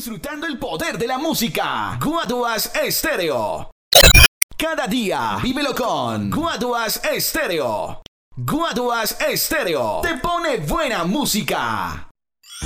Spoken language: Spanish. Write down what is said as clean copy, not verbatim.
disfrutando el poder de la música. Guaduas Estéreo. Cada día, vívelo con Guaduas Estéreo. Guaduas Estéreo te pone buena música.